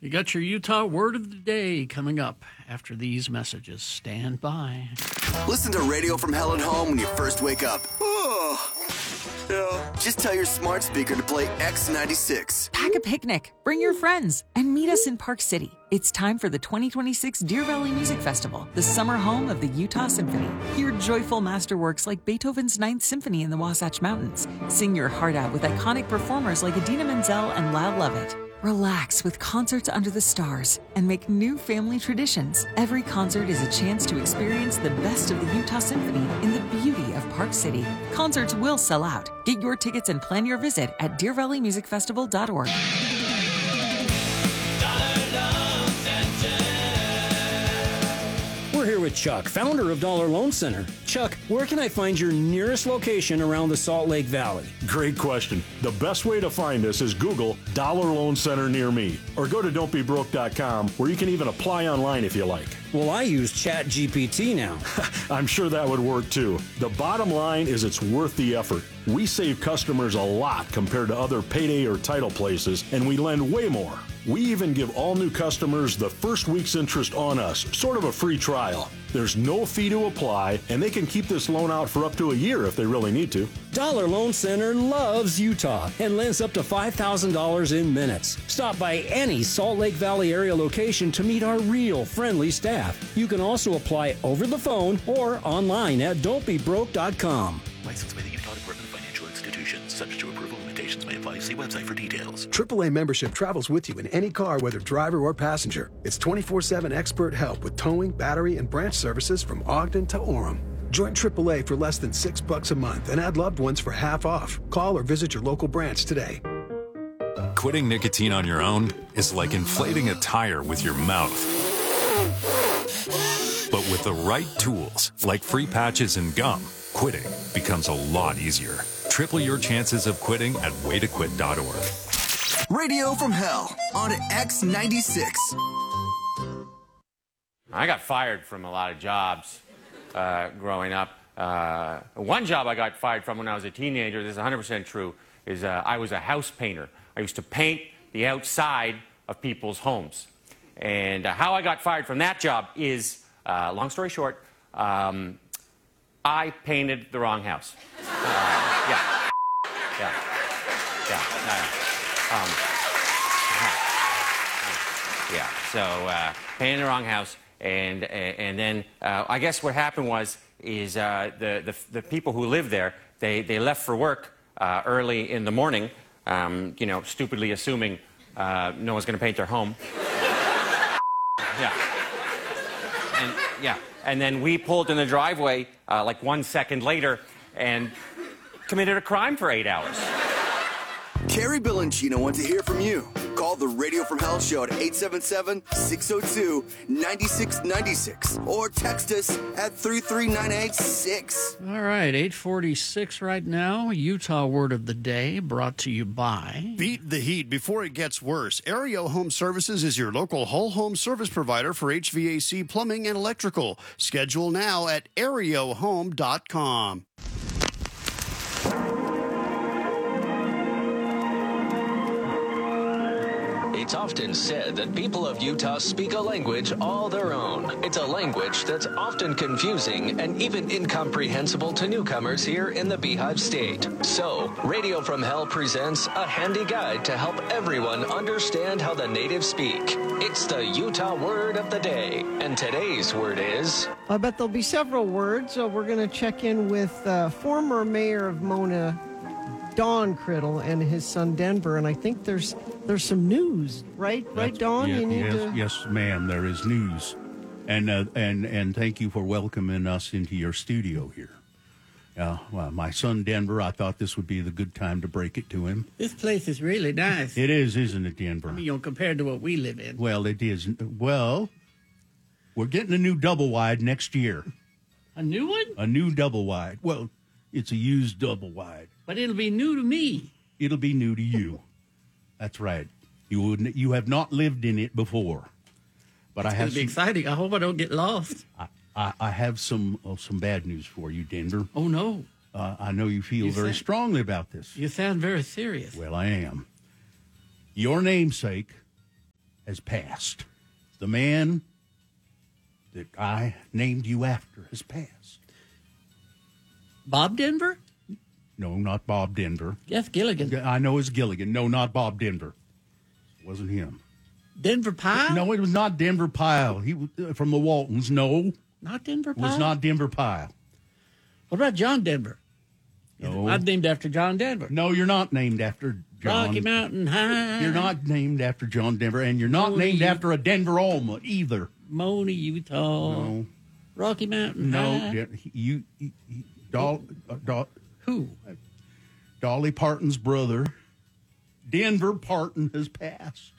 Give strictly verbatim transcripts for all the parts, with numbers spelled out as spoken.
You got your Utah word of the day coming up after these messages. Stand by. Listen to Radio from Hell at home when you first wake up. Oh, yeah. Just tell your smart speaker to play X ninety-six. Pack a picnic, bring your friends, and meet us in Park City. It's time for the twenty twenty-six Deer Valley Music Festival, the summer home of the Utah Symphony. Hear joyful masterworks like Beethoven's Ninth Symphony in the Wasatch Mountains. Sing your heart out with iconic performers like Idina Menzel and Lyle Lovett. Relax with concerts under the stars and make new family traditions. Every concert is a chance to experience the best of the Utah Symphony in the beauty of Park City. Concerts will sell out. Get your tickets and plan your visit at deer valley music festival dot org. We're here with Chuck, founder of Dollar Loan Center. Chuck, where can I find your nearest location around the Salt Lake Valley? Great question. The best way to find us is Google Dollar Loan Center near me, or go to don't be broke dot com, where you can even apply online if you like. Well, I use Chat G P T now. I'm sure that would work too. The bottom line is it's worth the effort. We save customers a lot compared to other payday or title places, and we lend way more. We even give all new customers the first week's interest on us, sort of a free trial. There's no fee to apply, and they can keep this loan out for up to a year if they really need to. Dollar Loan Center loves Utah and lends up to five thousand dollars in minutes. Stop by any Salt Lake Valley area location to meet our real friendly staff. You can also apply over the phone or online at don't be broke dot com. Licensed by the Utah Department of Financial Institutions. Subject to approval, limitations may apply. See website for details. triple A membership travels with you in any car, whether driver or passenger. It's twenty-four seven expert help with towing, battery, and branch services from Ogden to Orem. Join triple A for less than six bucks a month and add loved ones for half off. Call or visit your local branch today. Quitting nicotine on your own is like inflating a tire with your mouth. But with the right tools, like free patches and gum, quitting becomes a lot easier. Triple your chances of quitting at way to quit dot org. Radio from Hell on X ninety-six. I got fired from a lot of jobs uh, growing up. Uh, one job I got fired from when I was a teenager, this is one hundred percent true, is uh, I was a house painter. I used to paint the outside of people's homes. And uh, how I got fired from that job is, uh, long story short, um, I painted the wrong house. Uh, yeah. Yeah. Yeah. No. Um, yeah. So, uh, painted the wrong house. And, and then uh, I guess what happened was, is uh, the, the, the people who lived there, they, they left for work uh, early in the morning, um, you know, stupidly assuming uh, no one's going to paint their home. Yeah. And, yeah. And then we pulled in the driveway uh, like one second later and committed a crime for eight hours. Carrie, Bill, and Gina want to hear from you. Call the Radio from Hell show at eight seven seven, six oh two, nine six nine six or text us at three three nine eight six. All right, eight forty-six right now. Utah Word of the Day brought to you by... Beat the heat before it gets worse. Aereo Home Services is your local whole home service provider for H V A C, plumbing, and electrical. Schedule now at aereo home dot com. It's often said that people of Utah speak a language all their own. It's a language that's often confusing and even incomprehensible to newcomers here in the Beehive State. So, Radio from Hell presents a handy guide to help everyone understand how the natives speak. It's the Utah Word of the Day, and today's word is... I bet there'll be several words, so we're going to check in with uh, former mayor of Mona, Don Criddle, and his son Denver, and I think there's there's some news, right? That's, right, Don? Yeah, you need yes, to... yes, ma'am. There is news, and uh, and and thank you for welcoming us into your studio here. Uh, well, my son Denver, I thought this would be the good time to break it to him. This place is really nice. It is, isn't it, Denver? I mean, you know, compared to what we live in. Well, it is. Well, we're getting a new double wide next year. A new one? A new double wide. Well, it's a used double wide. But it'll be new to me. It'll be new to you. That's right. You wouldn't. You have not lived in it before. But It's I have. It'll be some, exciting. I hope I don't get lost. I, I, I have some uh, some bad news for you, Denver. Oh no! Uh, I know you feel You very sound- strongly about this. You sound very serious. Well, I am. Your namesake, has passed. The man that I named you after has passed. Bob Denver? No, not Bob Denver. Jeff Gilligan. I know it's Gilligan. No, not Bob Denver. It wasn't him. Denver Pyle? No, it was not Denver Pyle. He was uh, from the Waltons. No. Not Denver It Pyle? was not Denver Pyle. What about John Denver? No. I'm named after John Denver. No, you're not named after John. Rocky Mountain High. You're not named after John Denver, and you're not Mona, named U- after a Denver omelet either. Mona, Utah. No. Rocky Mountain No. High. You, you, you Doll, uh, Doll, Who? Dolly Parton's brother, Denver Parton, has passed.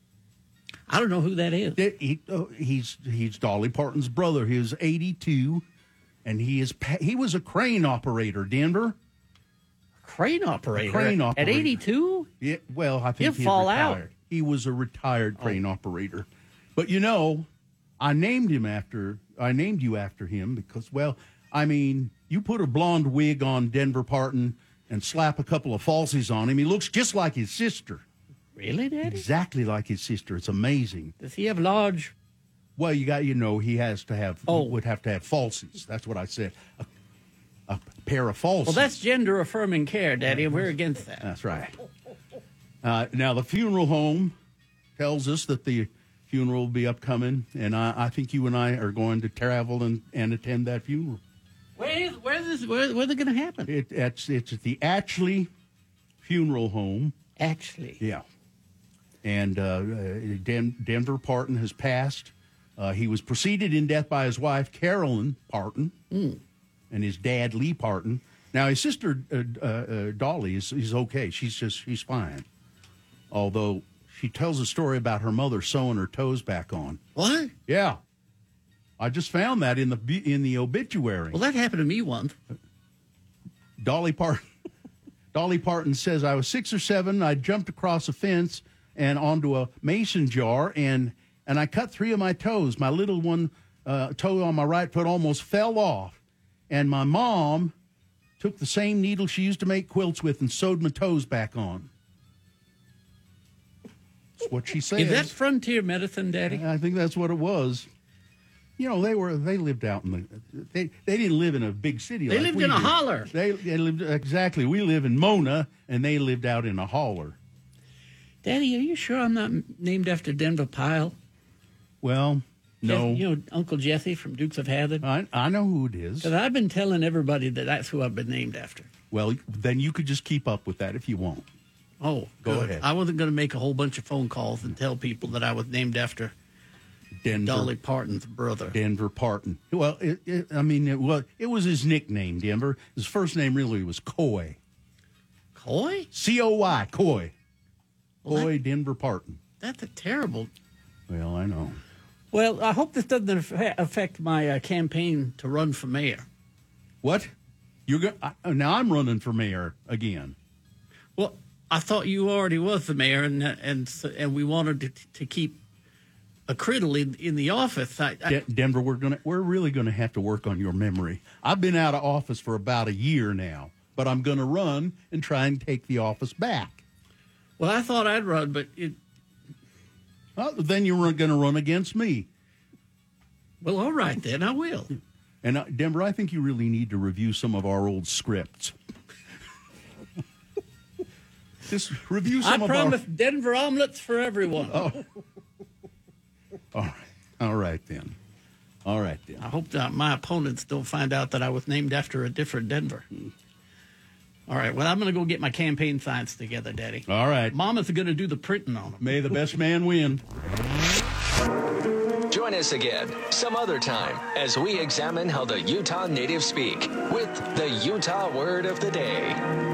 I don't know who that is. He, he, uh, he's he's Dolly Parton's brother. He was eighty-two, and he is pa- he was a crane operator. Denver. Crane operator. Crane At operator. eighty-two? Yeah, well, I think He'll he's fall retired. out. He was a retired crane operator. But you know, I named him after I named you after him because, well, I mean, you put a blonde wig on Denver Parton and slap a couple of falsies on him, he looks just like his sister. Really, Daddy? Exactly like his sister. It's amazing. Does he have large? Well, you got you know he has to have Oh. would have to have falsies. That's what I said. A, a pair of falsies. Well, that's gender affirming care, Daddy, and we're against that. That's right. Uh, now, the funeral home tells us that the funeral will be upcoming, and I, I think you and I are going to travel and, and attend that funeral. Where, where is where, where's it going to happen? It, it's, it's at the Ashley Funeral Home. Actually. Yeah. And uh, uh, Den- Denver Parton has passed. Uh, he was preceded in death by his wife, Carolyn Parton, Mm. and his dad, Lee Parton. Now, his sister, uh, uh, uh, Dolly, is, is okay. She's just, she's fine. Although she tells a story about her mother sewing her toes back on. What? Yeah. I just found that in the bu- in the obituary. Well, that happened to me once. Dolly Parton. Dolly Parton says, I was six or seven. I jumped across a fence and onto a mason jar, and and I cut three of my toes. My little one uh, toe on my right foot almost fell off, and my mom took the same needle she used to make quilts with and sewed my toes back on. That's what she says. Is that frontier medicine, Daddy? I think that's what it was. You know, they were they lived out in the they they didn't live in a big city. They like lived we in a did. holler. They, they lived exactly. We live in Mona, and they lived out in a holler. Daddy, are you sure I'm not named after Denver Pyle? Well, no. Jeff- you know, Uncle Jesse from Dukes of Hazzard? I I know who it is. Because I've been telling everybody that that's who I've been named after. Well, then you could just keep up with that if you want. Oh, Go good. ahead. I wasn't going to make a whole bunch of phone calls and tell people that I was named after Denver, Dolly Parton's brother. Denver Parton. Well, it, it, I mean, it was it was his nickname, Denver. His first name really was Coy. Coy? C O Y, Coy. Well, Coy Denver Parton. That's a terrible. Well, I know. Well, I hope this doesn't affe- affect my uh, campaign to run for mayor. What? You're go- I, now I'm running for mayor again. Well, I thought you already was the mayor, and and so- and we wanted to, to keep a criddle in, in the office. I, I, De- Denver, we're gonna we're really gonna have to work on your memory. I've been out of office for about a year now, but I'm gonna run and try and take the office back. well, I thought I'd run, but it. Well, then you're gonna run against me. Well, all right then, I will. And uh, Denver, I think you really need to review some of our old scripts. Just review some I of promise Denver omelets for everyone. our. Oh. All right, all right then, all right then. I hope that my opponents don't find out that I was named after a different Denver. All right, well, I'm going to go get my campaign signs together, Daddy. All right. Mama's going to do the printing on them. May the best man win. Join us again some other time as we examine how the Utah natives speak with the Utah word of the day.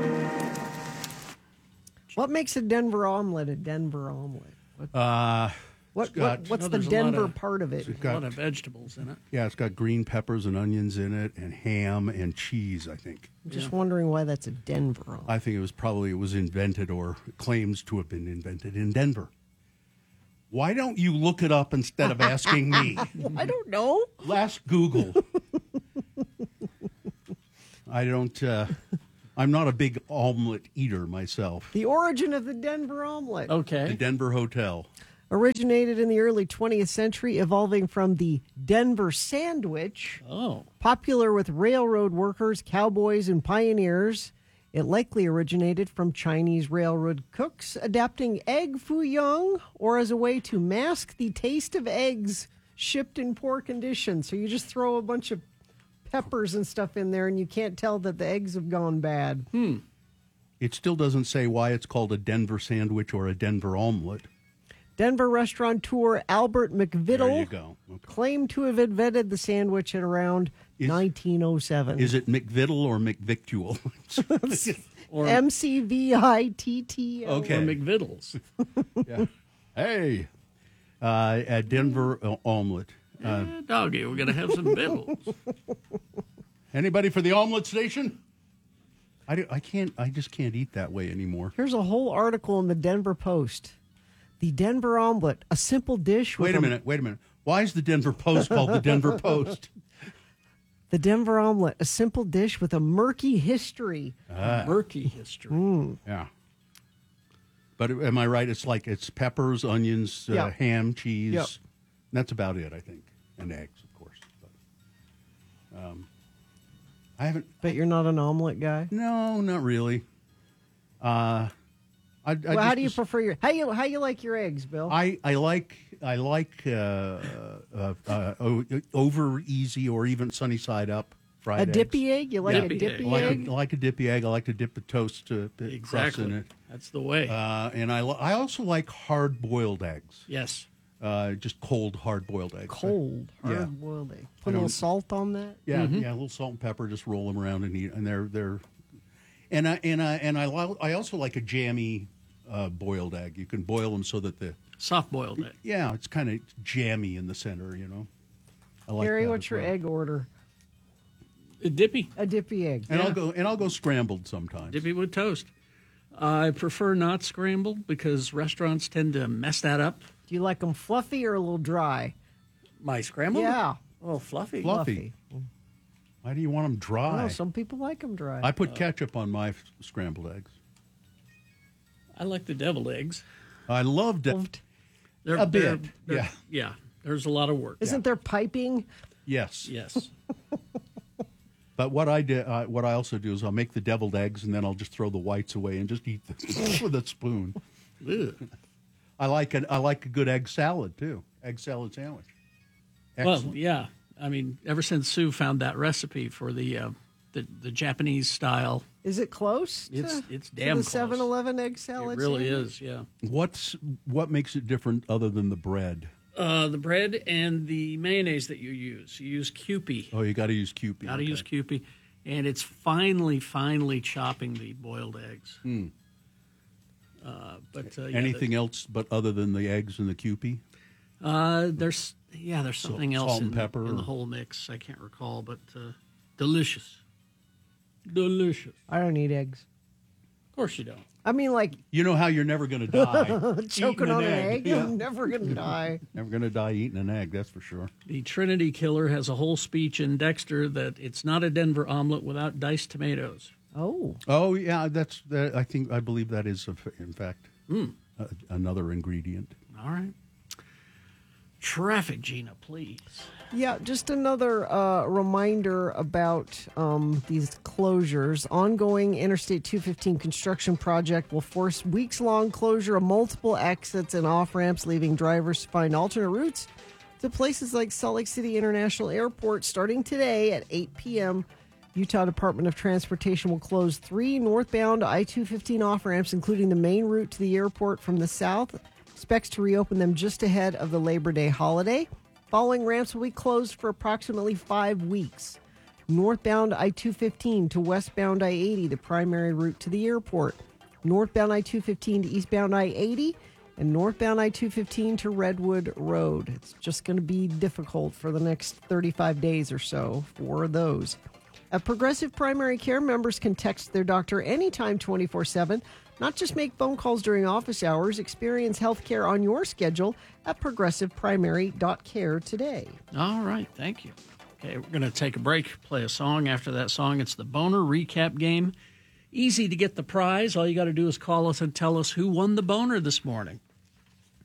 What makes a Denver omelet a Denver omelet? What, Uh, what, it's got- what what's No, the there's a lot Denver of- part of it? It's A got- lot of vegetables in it. Yeah, it's got green peppers and onions in it, and ham and cheese. I think. I'm just wondering why that's a Denver omelet. I think it was probably it was invented or claims to have been invented in Denver. Why don't you look it up instead of asking me? I don't know. Ask Google. I don't. Uh, I'm not a big omelet eater myself. The origin of the Denver omelet. The Okay. Denver Hotel. Originated in the early twentieth century, evolving from the Denver sandwich. Oh. Popular with railroad workers, cowboys, and pioneers. It likely originated from Chinese railroad cooks adapting egg foo young or as a way to mask the taste of eggs shipped in poor condition. So you just throw a bunch of peppers and stuff in there and you can't tell that the eggs have gone bad. Hmm. It still doesn't say why it's called a Denver sandwich or a Denver omelet. Denver restaurateur Albert McViddle There you go. Okay. claimed to have invented the sandwich at around Is- nineteen oh seven. Is it McViddle or McVictual? Or, M C V I T T L. Okay. or McViddles. Yeah. Hey, uh, a Denver uh, omelet. Uh, Eh, doggy, we're going to have some vittles. Anybody for the omelet station? I, do, I can't. I just can't eat that way anymore. Here's a whole article in the Denver Post. The Denver omelet, a simple dish with Wait a minute. Wait a minute. Why is the Denver Post called the Denver Post? The Denver omelet, a simple dish with a murky history. Ah. Murky history. Mm. Yeah. But am I right? It's like it's peppers, onions, uh, Yeah. ham, cheese. Yep. That's about it, I think, and eggs, of course. But, um, I haven't. Bet you're not an omelet guy. No, not really. Uh, I, I Well, how just- do you prefer your how you how you like your eggs, Bill? I, I like I like uh, uh, uh, o- over easy or even sunny side up fried a eggs. dippy egg? You like Yeah. a dippy I like egg? A, I like a dippy egg. I like to dip the toast to uh, crust Exactly. in it. That's the way. Uh, and I li- I also like hard boiled eggs. Yes. Uh, just cold hard boiled eggs. Cold, Yeah. hard boiled egg. I Put a little don't- salt on that. Yeah, Mm-hmm. yeah, a little salt and pepper. Just roll them around and eat, and they're they're. And I and I and I lo- I also like a jammy uh, boiled egg. You can boil them so that the Soft boiled egg. yeah, it's kind of jammy in the center. You know. I like Harry, that what's as your well. egg order? A dippy. A dippy egg. And Yeah. I'll go and I'll go scrambled sometimes. Dippy with toast. I prefer not scrambled because restaurants tend to mess that up. Do you like them fluffy or a little dry? My scrambled? Yeah. Oh, fluffy. Fluffy. Why do you want them dry? Oh, some people like them dry. I put ketchup on my f- scrambled eggs. I like the deviled eggs. I loved it. They're, A they're- bit, they're- yeah. Yeah. There's a lot of work. Isn't there piping? Yes. Yes. But what I did, uh, what I also do is I'll make the deviled eggs and then I'll just throw the whites away and just eat them with a spoon. Ugh. I like an I like a good egg salad too. Egg salad sandwich. Well, Excellent. yeah. I mean, ever since Sue found that recipe for the uh, the, the Japanese style, Is it close? To, It's- it's to damn the close. seven eleven egg salad. it really sandwich? is. Yeah. What's what makes it different other than the bread? Uh, the bread and the mayonnaise that you use. You use Kewpie. Oh, you got to use Kewpie. Got to okay. use Kewpie, and it's finely, finely chopping the boiled eggs. Hmm. Uh, but uh, yeah, Anything else but other than the eggs and the Kewpie? the- uh, there's yeah, there's So- something else salt and in, pepper in the or- whole mix. I can't recall, but uh, delicious, delicious. I don't eat eggs. Of course you don't. I mean, like You know how you're never going to die choking eating on an egg. Yeah. I'm never gonna die. Never going to die eating an egg. That's for sure. The Trinity Killer has a whole speech in Dexter that it's not a Denver omelet without diced tomatoes. Oh, Oh yeah, that's that. I think I believe that is a f- in fact Mm. a, another ingredient. All right. Traffic, Gina, please. yeah. Just another uh, reminder about um, these closures. Ongoing Interstate two fifteen construction project will force weeks-long closure of multiple exits and off-ramps, leaving drivers to find alternate routes to places like Salt Lake City International Airport starting today at eight p.m. Utah Department of Transportation will close three northbound I two fifteen off-ramps, including the main route to the airport from the south. Expects to reopen them just ahead of the Labor Day holiday. Following ramps will be closed for approximately five weeks. Northbound I two fifteen to westbound I eighty, the primary route to the airport. Northbound I two fifteen to eastbound I eighty, and northbound I two fifteen to Redwood Road. It's just going to be difficult for the next thirty-five days or so for those. At Progressive Primary Care, members can text their doctor anytime twenty-four seven. Not just make phone calls during office hours. Experience health care on your schedule at progressive primary dot care today. All right, thank you. Okay, we're going to take a break, play a song. After that song, it's the Boner Recap Game. Easy to get the prize. All you got to do is call us and tell us who won the boner this morning.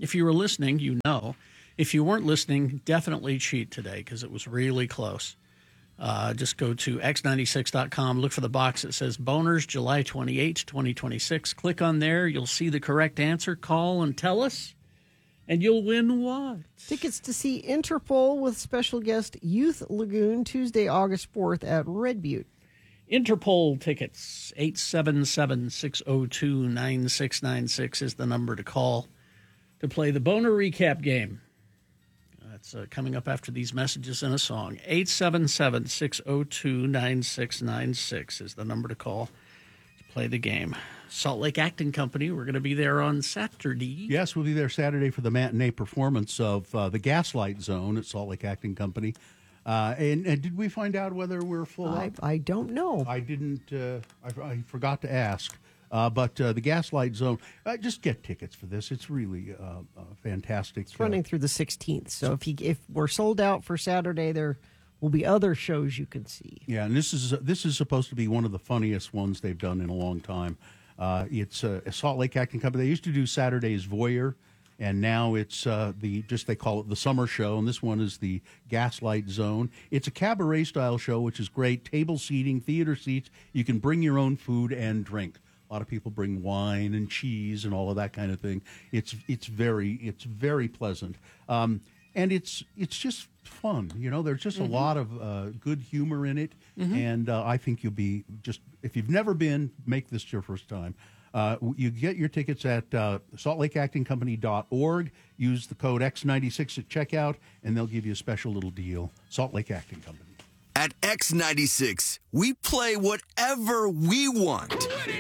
If you were listening, you know. If you weren't listening, definitely cheat today because it was really close. Uh, just go to x ninety-six dot com, look for the box that says Boners, July twenty-eighth, twenty twenty-six. Click on there. You'll see the correct answer. Call and tell us, and you'll win what? Tickets to see Interpol with special guest Youth Lagoon, Tuesday, August fourth at Red Butte. Interpol tickets, eight seven seven, six oh two, nine six nine six is the number to call to play the Boner Recap game. That's uh, coming up after these messages and a song. eight seven seven, six oh two, nine six nine six is the number to call to play the game. Salt Lake Acting Company, we're going to be there on Saturday. Yes, we'll be there Saturday for the matinee performance of uh, the Gaslight Zone at Salt Lake Acting Company. Uh, and, and did we find out whether we're full I, up? I don't know. I didn't. Uh, I, I forgot to ask. Uh, but uh, the Gaslight Zone, uh, just get tickets for this. It's really uh, uh, fantastic. It's running through the sixteenth. So if you, if we're sold out for Saturday, there will be other shows you can see. Yeah, and this is this is supposed to be one of the funniest ones they've done in a long time. Uh, it's uh, a Salt Lake Acting Company. They used to do Saturday's Voyeur, and now it's uh, the just they call it the Summer Show, and this one is the Gaslight Zone. It's a cabaret style show, which is great. Table seating, theater seats. You can bring your own food and drink. A lot of people bring wine and cheese and all of that kind of thing. It's it's very it's very pleasant, um, and it's it's just fun. You know, there's just mm-hmm. a lot of uh, good humor in it, mm-hmm. and uh, I think you'll be just if you've never been, make this your first time. Uh, you get your tickets at uh, salt lake acting company dot org. Use the code X ninety-six at checkout, and they'll give you a special little deal. Salt Lake Acting Company. At X ninety-six, we play whatever we want.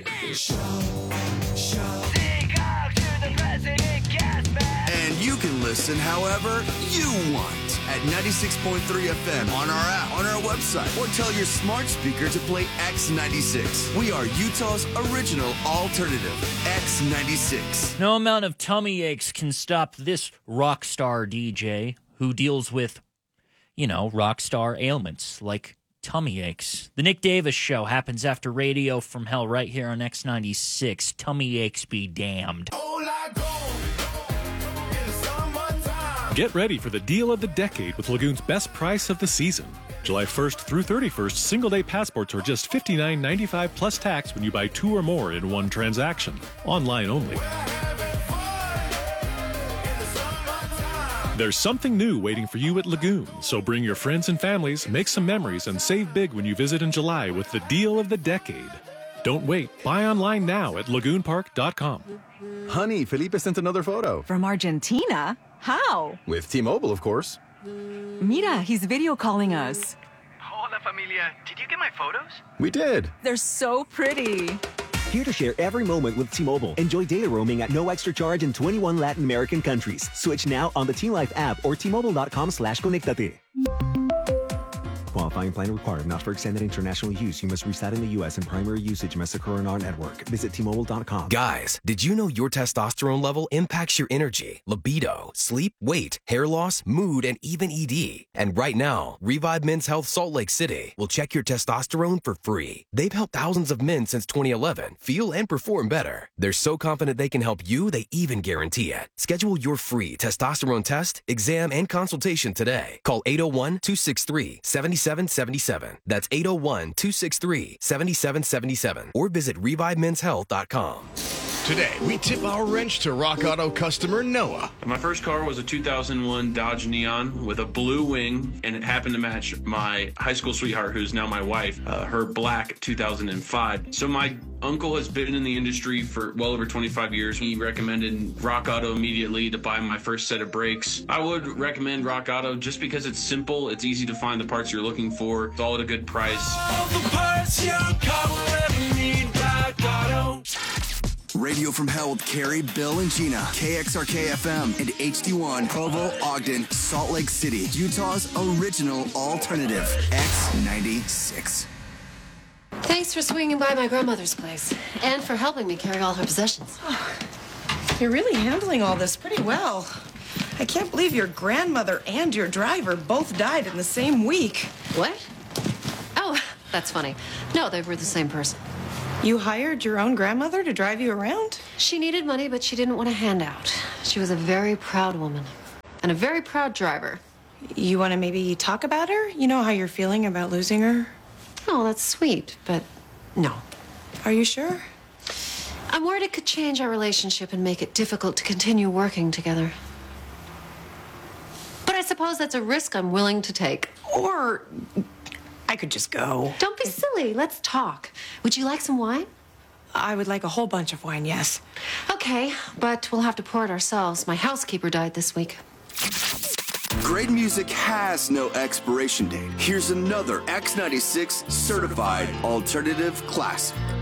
And you can listen however you want at ninety-six point three F M on our app, on our website, or tell your smart speaker to play X ninety-six. We are Utah's original alternative, X ninety-six. No amount of tummy aches can stop this rock star D J who deals with, you know, rock star ailments like tummy aches. The Nick Davis Show happens after Radio from Hell right here on X ninety-six. Tummy aches be damned. Get ready for the deal of the decade with Lagoon's best price of the season. July first through thirty-first, single-day passports are just fifty-nine ninety-five plus tax when you buy two or more in one transaction. Online only. There's something new waiting for you at Lagoon, so bring your friends and families, make some memories, and save big when you visit in July with the deal of the decade. Don't wait. Buy online now at lagoon park dot com. Honey, Felipe sent another photo. From Argentina? How? With T-Mobile, of course. Mira, he's video calling us. Hola, familia. Did you get my photos? We did. They're so pretty. Here to share every moment with T-Mobile. Enjoy data roaming at no extra charge in twenty-one Latin American countries. Switch now on the T-Life app or T Mobile dot com slash conectate. Qualifying plan required. Not for extended international use. You must reside in the U S and primary usage must occur in our network. Visit T Mobile dot com. Guys, did you know your testosterone level impacts your energy, libido, sleep, weight, hair loss, mood, and even E D? And right now, Revive Men's Health Salt Lake City will check your testosterone for free. They've helped thousands of men since twenty eleven feel and perform better. They're so confident they can help you, they even guarantee it. Schedule your free testosterone test, exam, and consultation today. Call eight oh one, two six three, seven seven seven seven. That's eight oh one, two six three, seven seven seven seven. Or visit revive mens health dot com. Today, we tip our wrench to Rock Auto customer Noah. My first car was a two thousand one Dodge Neon with a blue wing, and it happened to match my high school sweetheart, who's now my wife, uh, her black two thousand five. So my uncle has been in the industry for well over twenty-five years. He recommended Rock Auto immediately to buy my first set of brakes. I would recommend Rock Auto just because it's simple, it's easy to find the parts you're looking for, it's all at a good price. All the parts your car will ever need, Rock Auto. Radio from Hell with Carrie, Bill, and Gina. K X R K F M and H D one, Provo, Ogden, Salt Lake City. Utah's original alternative, X ninety-six. Thanks for swinging by my grandmother's place and for helping me carry all her possessions. Oh, you're really handling all this pretty well. I can't believe your grandmother and your driver both died in the same week. What? Oh, that's funny. No, they were the same person. You hired your own grandmother to drive you around? She needed money, but she didn't want a handout. She was a very proud woman and a very proud driver. You want to maybe talk about her? You know how you're feeling about losing her? Oh, that's sweet, but no. Are you sure? I'm worried it could change our relationship and make it difficult to continue working together. But I suppose that's a risk I'm willing to take. Or I could just go. Don't be silly. Let's talk. Would you like some wine? I would like a whole bunch of wine, yes. Okay, but we'll have to pour it ourselves. My housekeeper died this week. Great music has no expiration date. Here's another X ninety-six certified alternative classic.